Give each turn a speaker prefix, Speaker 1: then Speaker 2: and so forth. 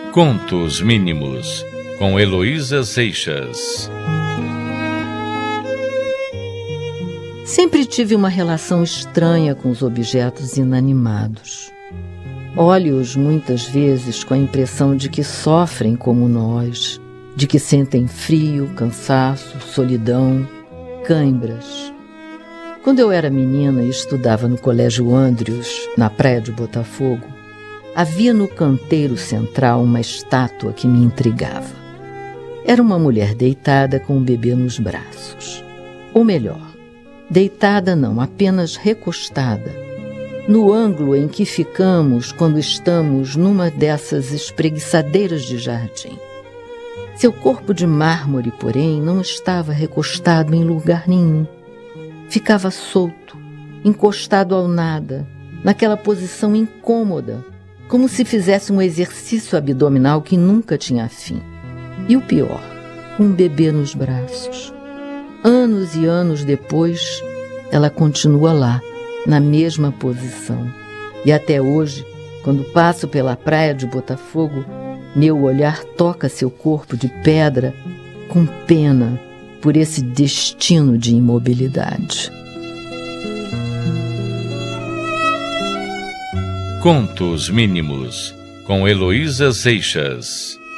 Speaker 1: Contos Mínimos, com Heloísa Seixas.
Speaker 2: Sempre tive uma relação estranha com os objetos inanimados. Olho-os muitas vezes com a impressão de que sofrem como nós, de que sentem frio, cansaço, solidão, cãibras. Quando eu era menina e estudava no Colégio Andrews, na praia de Botafogo, havia no canteiro central uma estátua que me intrigava. Era uma mulher deitada com um bebê nos braços. Ou melhor, deitada não, apenas recostada, no ângulo em que ficamos quando estamos numa dessas espreguiçadeiras de jardim. Seu corpo de mármore, porém, não estava recostado em lugar nenhum. Ficava solto, encostado ao nada, naquela posição incômoda, como se fizesse um exercício abdominal que nunca tinha fim. E o pior, com um bebê nos braços. Anos e anos depois, ela continua lá, na mesma posição. E até hoje, quando passo pela praia de Botafogo, meu olhar toca seu corpo de pedra com pena por esse destino de imobilidade.
Speaker 1: Contos Mínimos, com Heloísa Seixas.